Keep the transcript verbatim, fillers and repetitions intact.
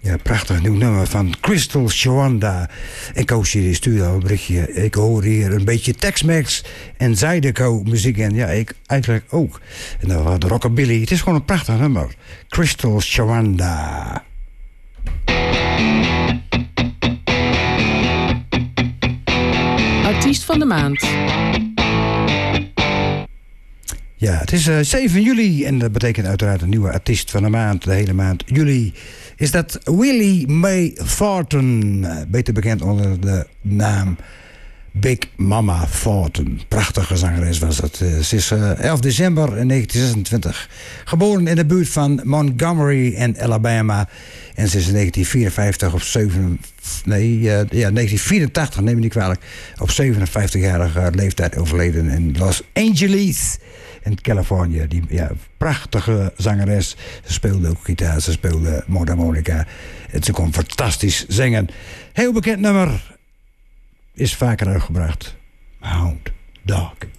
Ja, prachtig nieuw nummer van Crystal Shawanda. En Koosje die stuurde al een berichtje. Ik hoor hier een beetje Tex-Mex en Zydeco muziek. En ja, ik eigenlijk ook. En dan had de rockabilly. Het is gewoon een prachtig nummer. Crystal Shawanda. Artiest van de maand. Ja, het is uh, zeven juli en dat betekent uiteraard een nieuwe artiest van de maand. De hele maand juli is dat Willie Mae Thornton. Beter bekend onder de naam Big Mama Thornton. Prachtige zangeres was dat. Uh, ze is uh, elf december negentien zesentwintig geboren in de buurt van Montgomery in Alabama. En ze is in negentien vierenvijftig op zeven, nee, uh, ja, negentien vierentachtig, neem me niet kwalijk, op zevenenvijftigjarige leeftijd overleden in Los Angeles in Californië. Die ja, prachtige zangeres. Ze speelde ook gitaar, ze speelde mondharmonica. En ze kon fantastisch zingen. Heel bekend nummer. Is vaker uitgebracht. Hound Dog.